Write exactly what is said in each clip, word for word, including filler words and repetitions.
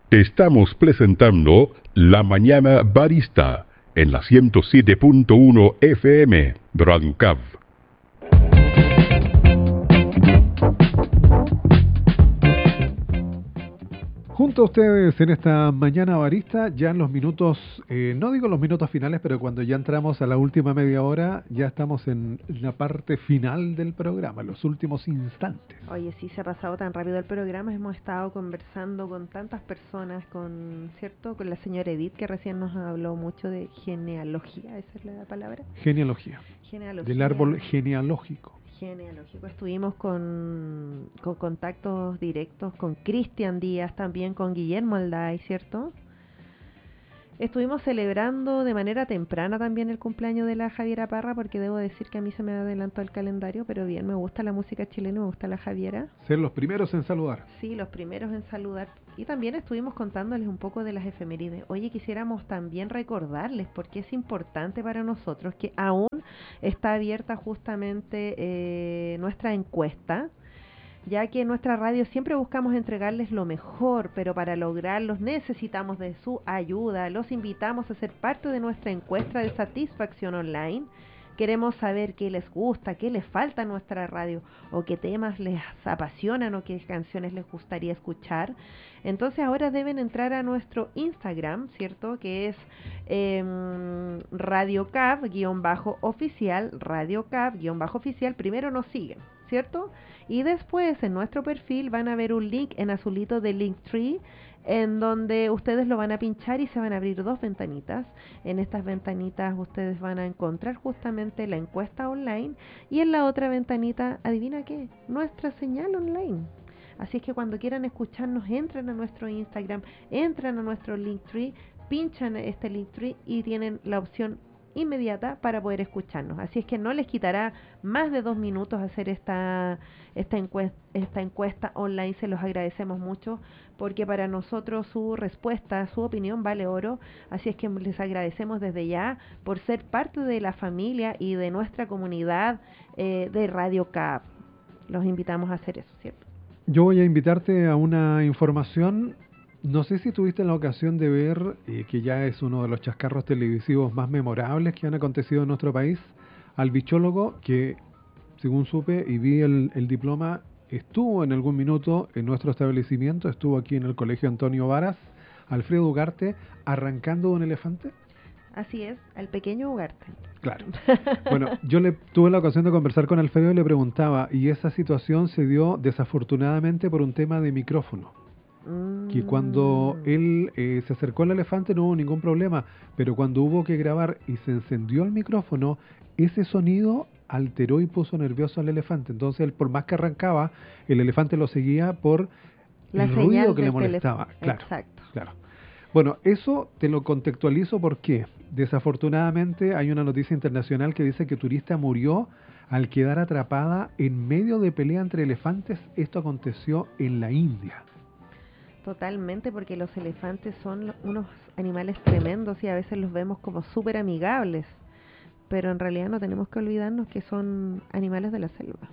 Estamos presentando La Mañana Barista en la ciento siete punto uno F M Radio Cav. Junto a ustedes en esta mañana barista, ya en los minutos, eh, no digo los minutos finales, pero cuando ya entramos a la última media hora, ya estamos en la parte final del programa, los últimos instantes. Oye, sí, se ha pasado tan rápido el programa, hemos estado conversando con tantas personas, con, ¿cierto? Con la señora Edith, que recién nos habló mucho de genealogía, esa es la palabra. Genealogía. Genealogía. Del árbol genealógico. Genealógico. Estuvimos con, con contactos directos con Cristian Díaz, también con Guillermo Alday, ¿cierto? Estuvimos celebrando de manera temprana también el cumpleaños de la Javiera Parra, porque debo decir que a mí se me adelantó el calendario, pero bien, me gusta la música chilena y me gusta la Javiera. Ser los primeros en saludar. Sí, los primeros en saludar. Y también estuvimos contándoles un poco de las efemérides. Oye, quisiéramos también recordarles, porque es importante para nosotros, que aún está abierta justamente eh, nuestra encuesta, ya que en nuestra radio siempre buscamos entregarles lo mejor, pero para lograrlo necesitamos de su ayuda. Los invitamos a ser parte de nuestra encuesta de satisfacción online. Queremos saber qué les gusta, qué les falta a nuestra radio, o qué temas les apasionan, o qué canciones les gustaría escuchar. Entonces ahora deben entrar a nuestro Instagram, ¿cierto? Que es eh, RadioCav-oficial, RadioCav-oficial. Primero nos siguen, ¿cierto? Y después en nuestro perfil van a ver un link en azulito de Linktree, en donde ustedes lo van a pinchar y se van a abrir dos ventanitas. En estas ventanitas ustedes van a encontrar justamente la encuesta online, y en la otra ventanita, ¿adivina qué? Nuestra señal online. Así es que cuando quieran escucharnos, entren a nuestro Instagram, entran a nuestro Linktree, pinchan este Linktree y tienen la opción inmediata para poder escucharnos. Así es que no les quitará más de dos minutos hacer esta esta encuesta, esta encuesta online. Se los agradecemos mucho, porque para nosotros su respuesta, su opinión vale oro. Así es que les agradecemos desde ya por ser parte de la familia y de nuestra comunidad eh, de Radio Cav. Los invitamos a hacer eso, ¿cierto? Yo voy a invitarte a una información. No sé si tuviste la ocasión de ver, eh, que ya es uno de los chascarros televisivos más memorables que han acontecido en nuestro país, al bichólogo que, según supe y vi el, el diploma, estuvo en algún minuto en nuestro establecimiento, estuvo aquí en el Colegio Antonio Varas, Alfredo Ugarte, arrancando un elefante. Así es, al pequeño Ugarte. Claro. Bueno, yo le tuve la ocasión de conversar con Alfredo y le preguntaba, y esa situación se dio desafortunadamente por un tema de micrófono. Que cuando él eh, se acercó al elefante no hubo ningún problema, pero cuando hubo que grabar y se encendió el micrófono, ese sonido alteró y puso nervioso al elefante. Entonces él, por más que arrancaba, el elefante lo seguía por la el ruido que le del molestaba. teléfono. Claro, Exacto. claro. Bueno, eso te lo contextualizo porque desafortunadamente hay una noticia internacional que dice que turista murió al quedar atrapada en medio de pelea entre elefantes. Esto aconteció en la India. Totalmente, porque los elefantes son unos animales tremendos y a veces los vemos como súper amigables, pero en realidad no tenemos que olvidarnos que son animales de la selva.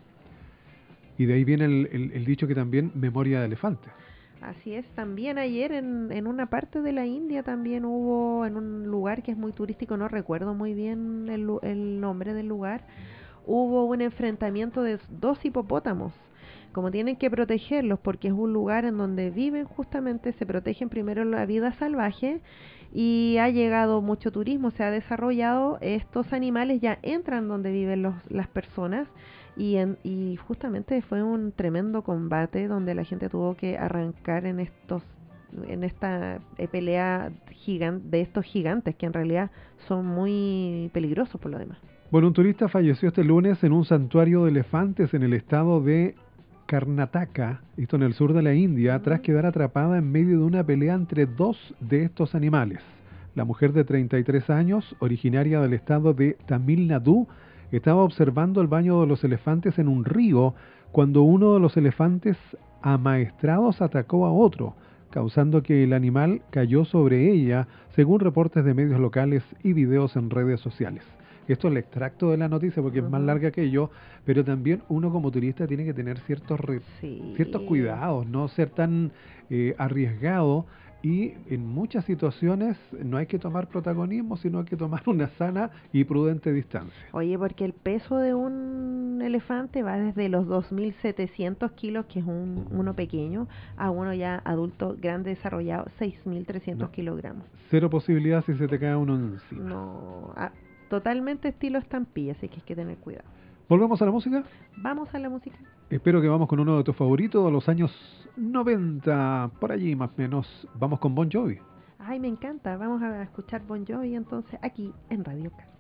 Y de ahí viene el, el, el dicho que también memoria de elefante. Así es, también ayer en, en una parte de la India también hubo, en un lugar que es muy turístico, no recuerdo muy bien el, el nombre del lugar, hubo un enfrentamiento de dos hipopótamos. Como tienen que protegerlos porque es un lugar en donde viven, justamente se protegen primero la vida salvaje, y ha llegado mucho turismo, se ha desarrollado, estos animales ya entran donde viven los, las personas, y, en, y justamente fue un tremendo combate donde la gente tuvo que arrancar en estos en esta eh, pelea gigante, de estos gigantes que en realidad son muy peligrosos por lo demás. Bueno, un turista falleció este lunes en un santuario de elefantes en el estado de Karnataka, esto en el sur de la India, tras quedar atrapada en medio de una pelea entre dos de estos animales. La mujer de treinta y tres años, originaria del estado de Tamil Nadu, estaba observando el baño de los elefantes en un río cuando uno de los elefantes amaestrados atacó a otro, causando que el animal cayó sobre ella, según reportes de medios locales y videos en redes sociales. Esto es el extracto de la noticia porque uh-huh. es más larga que yo, pero también uno como turista tiene que tener ciertos, re, sí. ciertos cuidados, no ser tan eh, arriesgado. Y en muchas situaciones no hay que tomar protagonismo, sino hay que tomar una sana y prudente distancia. Oye, porque el peso de un elefante va desde los dos mil setecientos kilos, que es un, uno pequeño, a uno ya adulto, grande, desarrollado, seis mil trescientos no. kilogramos. Cero posibilidad si se te cae uno encima. No, a, totalmente estilo estampilla, así que hay que tener cuidado. ¿Volvemos a la música? Vamos a la música. Espero que vamos con uno de tus favoritos de los años noventa, por allí más o menos. Vamos con Bon Jovi. Ay, me encanta. Vamos a escuchar Bon Jovi entonces aquí en Radio K.